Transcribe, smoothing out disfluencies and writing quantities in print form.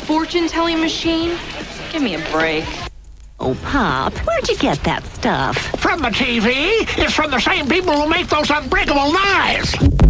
fortune-telling machine? Give me a break. Oh, Pop, where'd you get that stuff? From the TV. It's from the same people who make those unbreakable knives.